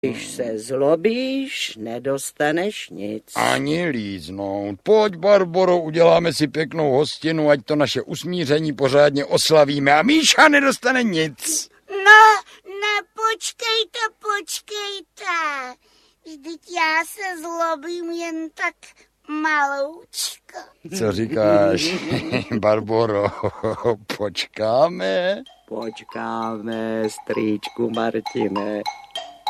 Když se zlobíš, nedostaneš nic. Ani líznout. Pojď, Barboro, uděláme si pěknou hostinu, ať to naše usmíření pořádně oslavíme a Míša nedostane nic. Počkejte. Vždyť já se zlobím jen tak maloučko. Co říkáš, Barboro, počkáme? Počkáme, strýčku Martine.